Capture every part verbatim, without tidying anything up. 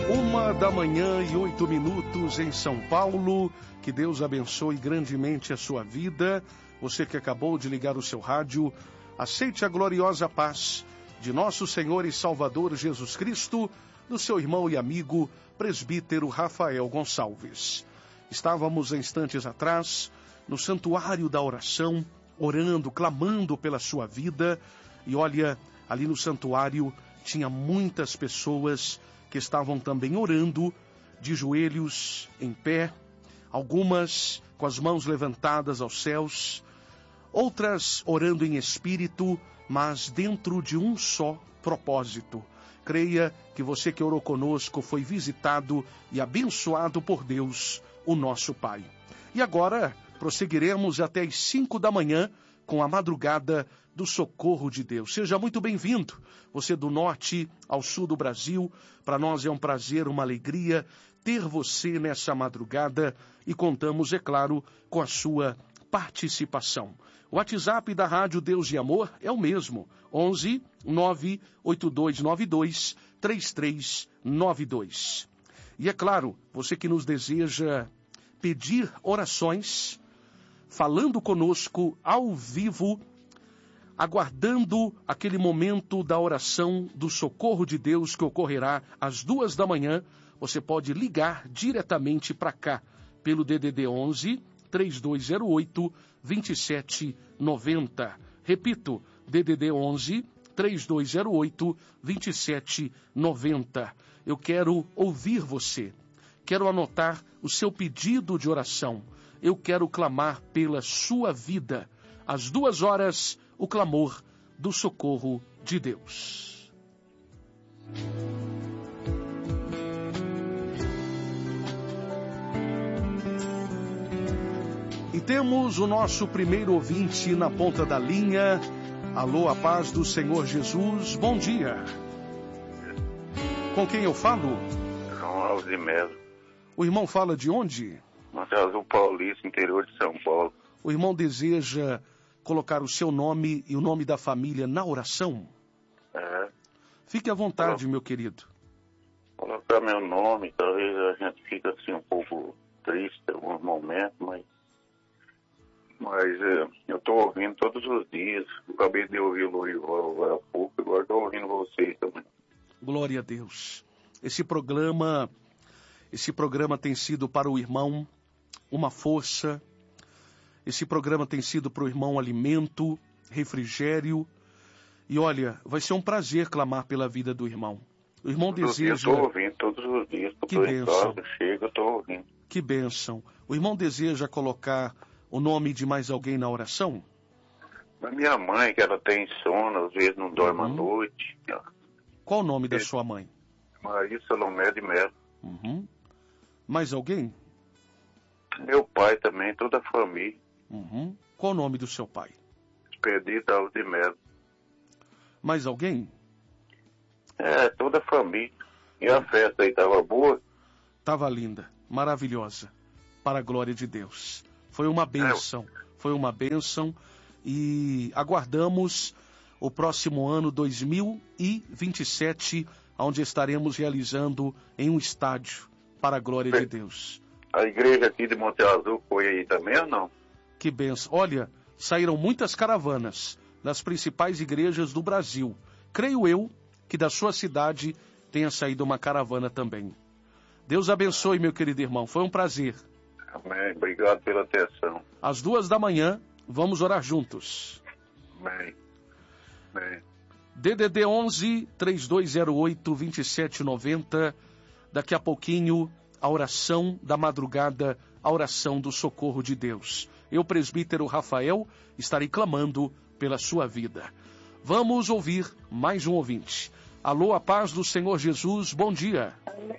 Uma da manhã e oito minutos em São Paulo. Que Deus abençoe grandemente a sua vida. Você que acabou de ligar o seu rádio, aceite a gloriosa paz de nosso Senhor e Salvador Jesus Cristo, do seu irmão e amigo, presbítero Rafael Gonçalves. Estávamos instantes atrás no santuário da oração, orando, clamando pela sua vida. E olha, ali no santuário tinha muitas pessoas que estavam também orando, de joelhos, em pé, algumas com as mãos levantadas aos céus, outras orando em espírito, mas dentro de um só propósito. Creia que você que orou conosco foi visitado e abençoado por Deus, o nosso Pai. E agora prosseguiremos até as cinco da manhã com a madrugada do socorro de Deus. Seja muito bem-vindo, você do norte ao sul do Brasil. Para nós é um prazer, uma alegria ter você nessa madrugada e contamos, é claro, com a sua participação. O WhatsApp da Rádio Deus e Amor é o mesmo, onze nove oito dois nove dois três três nove dois. E é claro, você que nos deseja pedir orações, falando conosco ao vivo, aguardando aquele momento da oração do socorro de Deus que ocorrerá às duas da manhã, você pode ligar diretamente para cá, pelo D D D onze, três dois zero oito, dois sete nove zero. Repito, D D D onze, três dois zero oito, dois sete nove zero. Eu quero ouvir você, quero anotar o seu pedido de oração. Eu quero clamar pela sua vida. Às duas horas, o clamor do socorro de Deus. E temos o nosso primeiro ouvinte na ponta da linha. Alô, a paz do Senhor Jesus. Bom dia. Com quem eu falo? João Alves de Melo. O irmão fala de onde? Monte Azul Paulista, interior de São Paulo. O irmão deseja colocar o seu nome e o nome da família na oração? É. Fique à vontade, Colo... meu querido. Colocar meu nome, talvez a gente fique assim um pouco triste em alguns momentos, mas, mas é, eu estou ouvindo todos os dias. Eu acabei de ouvir o Lourival agora há pouco, agora estou ouvindo vocês também. Glória a Deus. Esse programa, esse programa tem sido para o irmão uma força. Esse programa tem sido para o irmão alimento, refrigério. E olha, vai ser um prazer clamar pela vida do irmão. O irmão Todos deseja... Eu estou ouvindo todos os dias. Que bênção. Chega, eu estou ouvindo. Que bênção. O irmão deseja colocar o nome de mais alguém na oração? A minha mãe, que ela tem sono, às vezes não dorme Uhum. à noite. Qual o nome da É. sua mãe? Maria Salomé de Melo. Uhum. Mais alguém? Meu pai também, toda a família. Uhum. Qual o nome do seu pai? Expedito Alves de Melo. Mais alguém? É, toda a família. E a festa aí estava boa? Tava linda, maravilhosa, para a glória de Deus. Foi uma bênção, foi uma bênção e aguardamos o próximo ano dois mil e vinte e sete, onde estaremos realizando em um estádio para a glória de Deus. A igreja aqui de Monte Azul foi aí também ou não? Que bênção. Olha, saíram muitas caravanas das principais igrejas do Brasil. Creio eu que da sua cidade tenha saído uma caravana também. Deus abençoe, meu querido irmão. Foi um prazer. Amém. Obrigado pela atenção. Às duas da manhã, vamos orar juntos. Amém. Amém. D D D onze, três dois zero oito, dois sete nove zero. Daqui a pouquinho, a oração da madrugada, a oração do socorro de Deus. Eu, presbítero Rafael, estarei clamando pela sua vida. Vamos ouvir mais um ouvinte. Alô, a paz do Senhor Jesus, bom dia.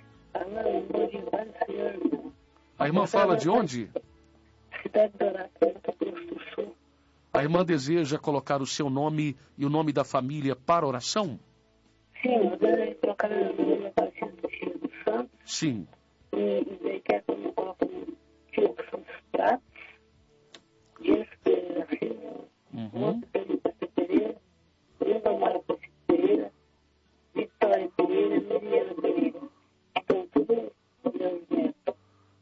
A irmã fala de onde? Cidade de Dourados, Mato Grosso do Sul. A irmã deseja colocar o seu nome e o nome da família para oração? Sim, eu desejo trocar meu nome na Aparecida do Espírito Santo. Sim. E, e daí quer que eu me coloque no Tio Santos Pratos, Dias Pereira Filho, Uhum. Felipe Pereira, Linda Mara Pereira, Vitória Pereira, Miriana Pereira. Então,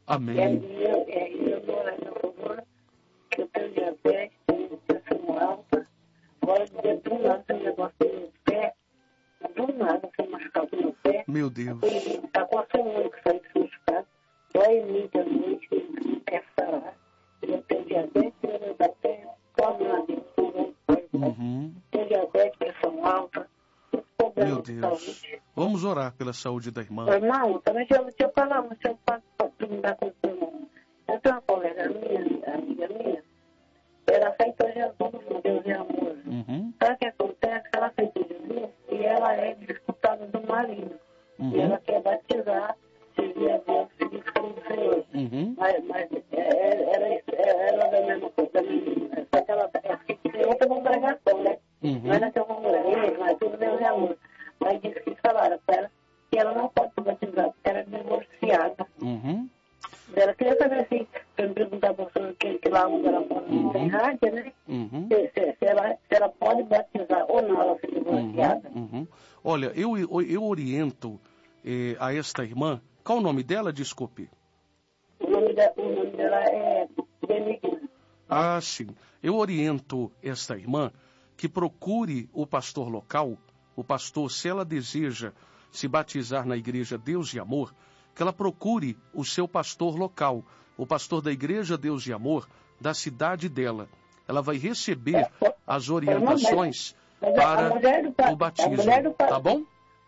Amém. E aí eu, é, eu vou orar, meu favor, que eu tenho diabetes, tenho pressão alta, agora do nada tem um negócio no meu pé, do nada tem um machucado no meu pé. Meu Deus. Está coçando que sai desse machucado, dói muito à noite, não quer falar. Eu tenho diabetes, eu da pé, come na dentro, Uhum. tenho diabetes, pressão alta, Meu Deus. Vamos orar pela saúde da irmã. Irmão, também deixa eu, deixa eu falar, mas deixa eu falar para me dar condição. Eu tenho uma colega minha, amiga minha, ela aceitou Jesus, meu Deus e amor. Uhum. Sabe o que acontece? Ela aceitou Jesus e ela é disputada do marido. Uhum. E ela quer batizar, seguir a Deus, seguir o caminho do Senhor. Uhum. Mas, mas é, ela, é, ela é da mesma coisa, da mesma, só que ela tem outra congregação, né? Uhum. Mas ela tem uma congregação, mas tudo Deus e amor. Mas disse que falaram para ela que ela não pode se batizar, porque ela é divorciada. Uhum. Ela queria saber assim, para me perguntar para você que, que lá onde ela mora, não tem rádio, né? Uhum. Se, se, se, ela, se ela pode batizar ou não, ela foi divorciada. Uhum. Uhum. Olha, eu, eu, eu oriento eh, a esta irmã. Qual o nome dela? Desculpe. O nome, de, o nome dela é Benigna. Ah, sim. Eu oriento esta irmã que procure o pastor local. O pastor, se ela deseja se batizar na igreja Deus e Amor, que ela procure o seu pastor local, o pastor da igreja Deus e Amor, da cidade dela. Ela vai receber as orientações para o batismo, tá bom?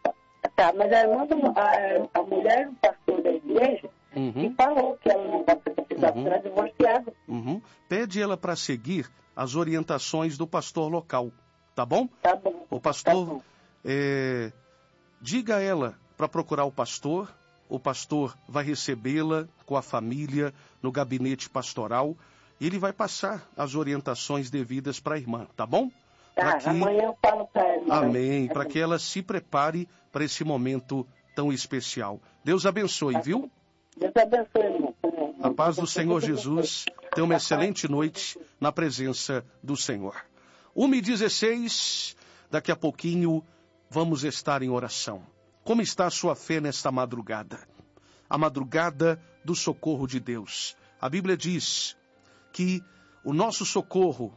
Tá, mas a irmã, do, a, a mulher do pastor da igreja, uhum, que falou que ela não pode se batizar, porque ela é divorciada. Uhum. Pede ela para seguir as orientações do pastor local, tá bom? Tá bom. O pastor... Tá bom. É, diga a ela para procurar o pastor, o pastor vai recebê-la com a família no gabinete pastoral e ele vai passar as orientações devidas para a irmã, tá bom? Tá, que... amanhã eu falo para ela. Amém, para que ela se prepare para esse momento tão especial. Deus abençoe, tá, viu? Deus abençoe, irmão. A paz do Senhor Jesus, tenha uma excelente noite na presença do Senhor. uma e dezesseis, daqui a pouquinho... vamos estar em oração. Como está a sua fé nesta madrugada? A madrugada do socorro de Deus. A Bíblia diz que o nosso socorro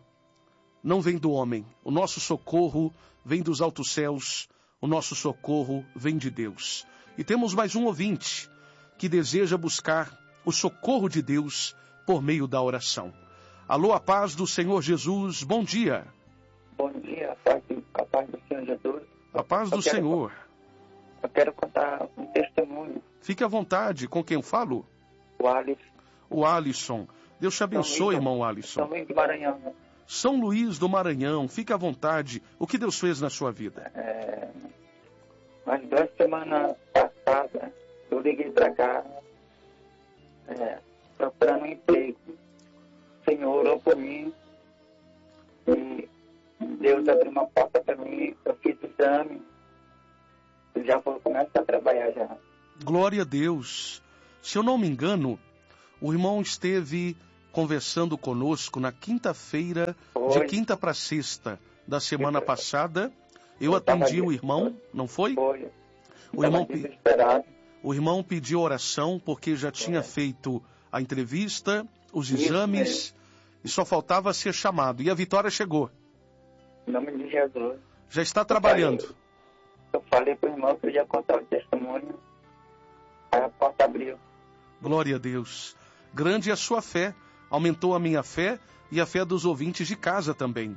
não vem do homem. O nosso socorro vem dos altos céus. O nosso socorro vem de Deus. E temos mais um ouvinte que deseja buscar o socorro de Deus por meio da oração. Alô, a paz do Senhor Jesus. Bom dia. Bom dia, a paz do, a paz do Senhor Jesus. A paz do eu quero, Senhor. Eu quero contar um testemunho. Fique à vontade. Com quem eu falo? O Alisson. O Alisson. Deus te abençoe, irmão Alisson. São Luís do Maranhão. São Luís do Maranhão. Fique à vontade. O que Deus fez na sua vida? É, as duas semanas passadas, eu liguei para cá, é, procurando um emprego. O Senhor orou por mim e Deus abriu uma porta para mim, eu fiz exame, eu já vou começar a trabalhar já. Glória a Deus. Se eu não me engano, o irmão esteve conversando conosco na quinta-feira, de quinta para sexta da semana eu, passada. Eu, eu atendi o irmão, não foi? Foi. O irmão, o irmão pediu oração porque já tinha foi. feito a entrevista, os Isso exames, mesmo. E só faltava ser chamado. E a vitória chegou. Em nome de Jesus. Já está trabalhando. Eu falei para o irmão que eu ia contar o testemunho. Aí a porta abriu. Glória a Deus. Grande é a sua fé. Aumentou a minha fé e a fé dos ouvintes de casa também.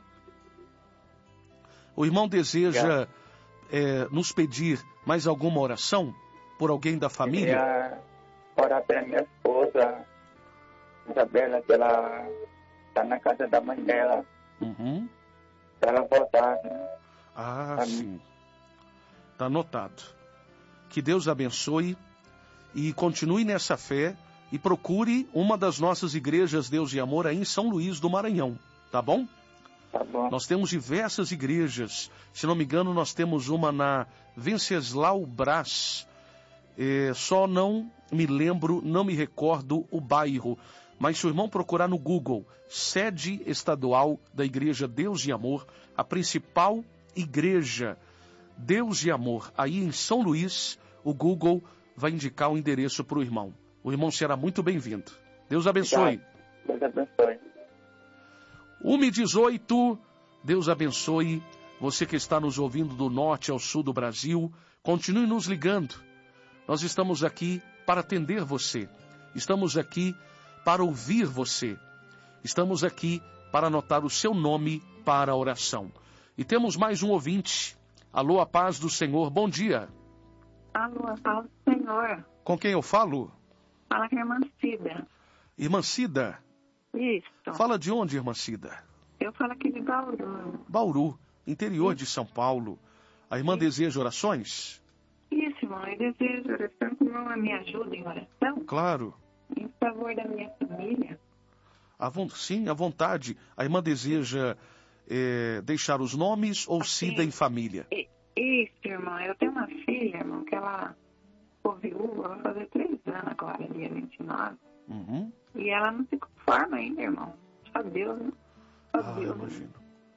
O irmão deseja é, nos pedir mais alguma oração por alguém da família? Eu queria orar pela minha esposa, Isabela, que ela está na casa da mãe dela. Uhum. Para ela voltar. Né? Ah, a sim. Está anotado. Que Deus abençoe e continue nessa fé e procure uma das nossas igrejas Deus e Amor aí em São Luís do Maranhão, tá bom? Tá bom. Nós temos diversas igrejas. Se não me engano, nós temos uma na Venceslau Brás. É, só não me lembro, não me recordo o bairro. Mas se o irmão procurar no Google, sede estadual da igreja Deus e Amor, a principal igreja Deus e Amor, aí em São Luís, o Google vai indicar o endereço para o irmão. O irmão será muito bem-vindo. Deus abençoe. Deus abençoe. uma e dezoito, Deus abençoe. Você que está nos ouvindo do norte ao sul do Brasil, continue nos ligando. Nós estamos aqui para atender você. Estamos aqui para ouvir você. Estamos aqui para anotar o seu nome para a oração. E temos mais um ouvinte. Alô, a paz do Senhor, bom dia. Alô, a paz do Senhor. Com quem eu falo? Fala com a irmã Cida. Irmã Cida? Isso. Fala de onde, irmã Cida? Eu falo aqui de Bauru. Bauru, interior Isso. de São Paulo. A irmã Isso. deseja orações? Isso, irmão. Eu desejo oração, que o irmão me ajuda em oração. Claro. Em favor da minha família. A vo... Sim, à vontade. A irmã deseja é, deixar os nomes ou Assim, Cida em família? Isso, irmão. Eu tenho uma filha, irmão, que ela ficou viúva, vai fazer três anos agora, dia vinte e nove. Uhum. E ela não se conforma ainda, irmão. Só Deus, né? Só Ah, Deus. imagino.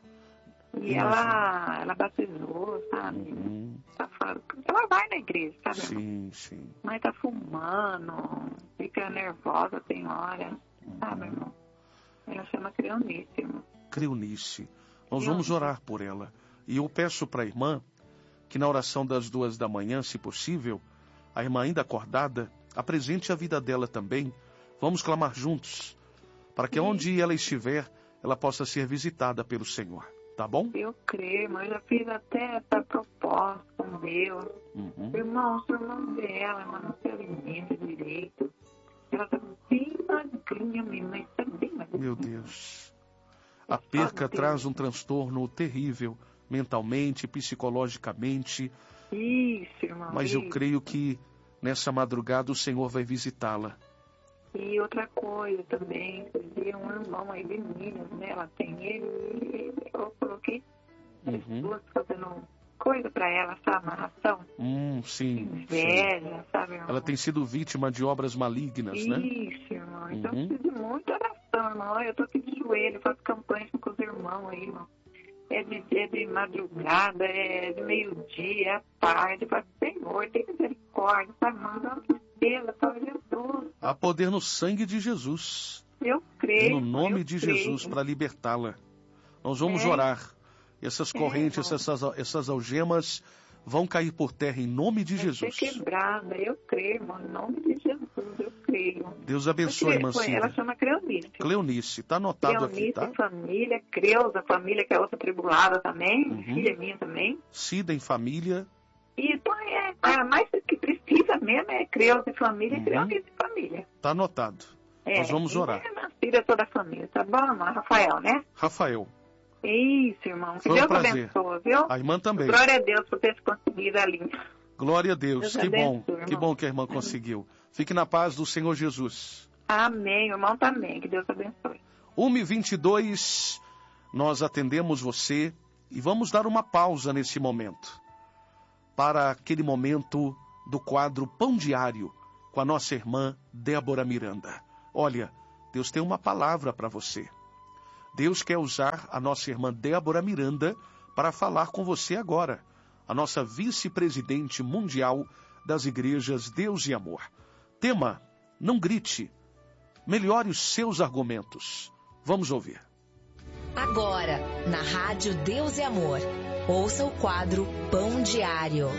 E Imagino. ela, ela batizou, sabe? Uhum. Tá falando. Ela vai na igreja, sabe? irmão? Sim, sim. Mas tá fumando, fica nervosa, tem hora, sabe, irmão? Ela chama Creonice, irmão. Creonice. Nós Eu- vamos orar por ela. E eu peço para a irmã que na oração das duas da manhã, se possível, a irmã ainda acordada, apresente a vida dela também. Vamos clamar juntos, para que onde ela estiver, ela possa ser visitada pelo Senhor. Tá bom? Eu creio, mas eu já fiz até essa proposta com Deus. Uhum. Irmão, o senhor não vê ela, mas não se alimenta direito. Ela tá bem magrinha mesmo, mas tá bem magrinha. Meu Deus. A perca traz um transtorno terrível, mentalmente, psicologicamente. Isso, irmão. Mas eu isso. creio que nessa madrugada o Senhor vai visitá-la. E outra coisa também, tem um irmão aí de Minas, né? Ela tem ele e eu coloquei as Uhum. duas fazendo coisa pra ela, sabe? Amarração. Hum, sim, sim. Inveja, sabe, irmão? Ela tem sido vítima de obras malignas, né? Isso, irmão. Então Uhum. eu preciso de muita oração, irmão. Eu tô aqui de joelho, faço campanha com os irmãos aí, irmão. É de, é de madrugada, é de meio-dia, é tarde. Eu falo, Senhor, tem misericórdia, sabe, irmão? Dá uma tristeza, sabe, Jesus. Há poder no sangue de Jesus. Eu E creio. no nome eu de creio. Jesus para libertá-la. Nós vamos É. orar. Essas É, correntes, irmão. essas, essas algemas vão cair por terra em nome de Vai Jesus. ser quebrada, eu creio, irmão. Em nome de Jesus, eu creio. Deus abençoe, irmã Porque ela Cida. chama Creonice. Cleonice, está anotado aqui, Creonice, tá? família, Creuza, família, que é outra tribulada também, Uhum. filha minha também. Cida em família. E então é, a mais que precisa mesmo é Creuza e família, Uhum. Creonice e família. Está anotado. É, Nós vamos e orar. é a filha toda a família, tá bom, irmão? Rafael, né? Rafael, Isso, irmão. Que Foi um Deus prazer. abençoe, viu? a irmã também. Glória a Deus por ter conseguido a linha. Glória a Deus. Deus Que bom, abençoe, que irmão. bom que a irmã conseguiu. Fique na paz do Senhor Jesus. Amém, irmão também. Que Deus abençoe. uma e vinte e dois, nós atendemos você e vamos dar uma pausa nesse momento. Para aquele momento do quadro Pão Diário com a nossa irmã Débora Miranda. Olha, Deus tem uma palavra para você. Deus quer usar a nossa irmã Débora Miranda para falar com você agora. A nossa vice-presidente mundial das igrejas Deus e Amor. Tema, não grite. Melhore os seus argumentos. Vamos ouvir. Agora, na Rádio Deus e Amor, ouça o quadro Pão Diário.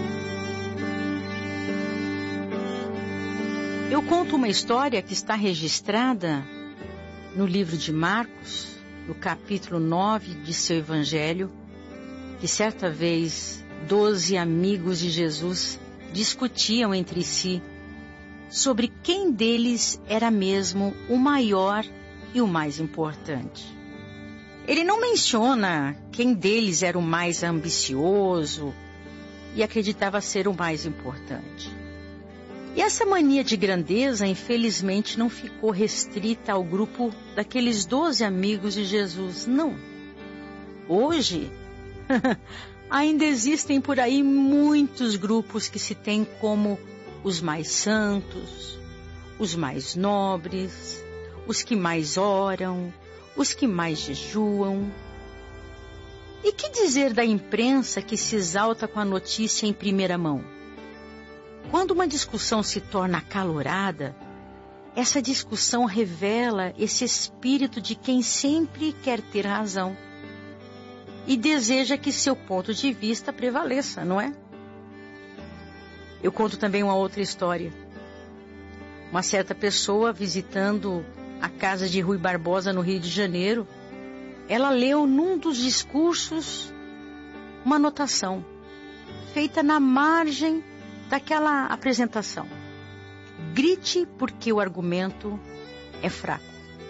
Eu conto uma história que está registrada no livro de Marcos, no capítulo nove de seu Evangelho, que certa vez doze amigos de Jesus discutiam entre si sobre quem deles era mesmo o maior e o mais importante. Ele não menciona quem deles era o mais ambicioso e acreditava ser o mais importante. E essa mania de grandeza, infelizmente, não ficou restrita ao grupo daqueles doze amigos de Jesus, não. Hoje, ainda existem por aí muitos grupos que se têm como os mais santos, os mais nobres, os que mais oram, os que mais jejuam. E que dizer da imprensa que se exalta com a notícia em primeira mão? Quando uma discussão se torna acalorada, essa discussão revela esse espírito de quem sempre quer ter razão e deseja que seu ponto de vista prevaleça, não é? Eu conto também uma outra história. Uma certa pessoa visitando a casa de Rui Barbosa no Rio de Janeiro, ela leu num dos discursos uma anotação feita na margem daquela apresentação. Grite porque o argumento é fraco.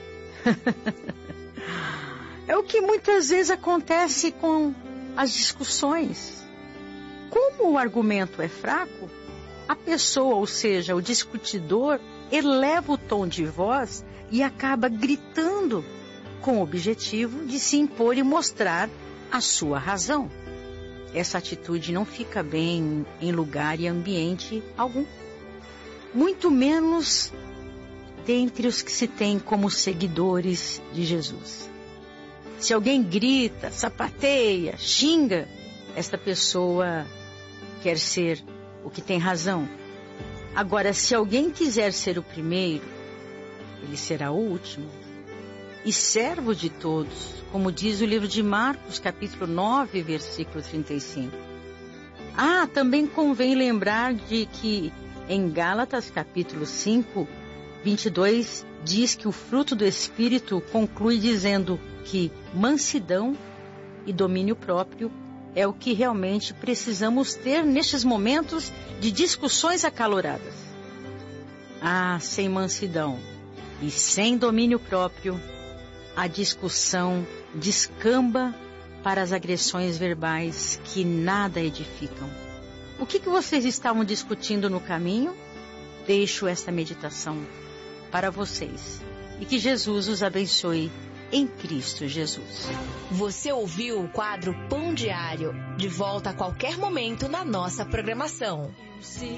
É o que muitas vezes acontece com as discussões. Como o argumento é fraco, a pessoa, ou seja, o discutidor, eleva o tom de voz e acaba gritando com o objetivo de se impor e mostrar a sua razão. Essa atitude não fica bem em lugar e ambiente algum. Muito menos dentre os que se tem como seguidores de Jesus. Se alguém grita, sapateia, xinga, esta pessoa quer ser o que tem razão. Agora, se alguém quiser ser o primeiro, ele será o último e servo de todos, como diz o livro de Marcos, capítulo nove, versículo trinta e cinco. Ah, também convém lembrar de que em Gálatas, capítulo cinco, vinte e dois, diz que o fruto do Espírito conclui dizendo que mansidão e domínio próprio é o que realmente precisamos ter nestes momentos de discussões acaloradas. Ah, sem mansidão e sem domínio próprio, a discussão descamba para as agressões verbais que nada edificam. O que, que vocês estavam discutindo no caminho? Deixo esta meditação para vocês e que Jesus os abençoe em Cristo Jesus. Você ouviu o quadro Pão Diário, de volta a qualquer momento na nossa programação.